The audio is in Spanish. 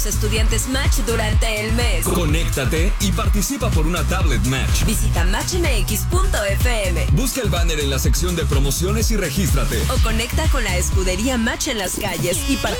los estudiantes Match durante el mes. Conéctate y participa por una tablet Match. Visita matchmx.fm. Busca el banner en la sección de promociones y regístrate. O conecta con la escudería Match en las calles y participa